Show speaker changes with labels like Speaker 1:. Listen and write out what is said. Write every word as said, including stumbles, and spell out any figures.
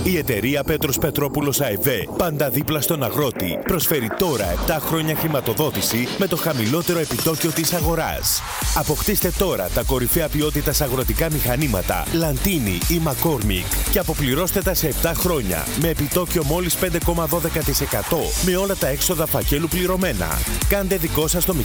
Speaker 1: Η εταιρεία Πέτρος Πετρόπουλος ΑΕΒ, πάντα δίπλα στον αγρότη, προσφέρει τώρα επτά χρόνια χρηματοδότηση με το χαμηλότερο επιτόκιο της αγοράς. Αποκτήστε τώρα τα κορυφαία ποιότητας αγροτικά μηχανήματα Λαντίνι ή Μακόρμικ και αποπληρώστε τα σε επτά χρόνια με επιτόκιο μόλις πέντε κόμμα δώδεκα τοις εκατό με όλα τα έξοδα φακέλου πληρωμένα. Κάντε δικό σας το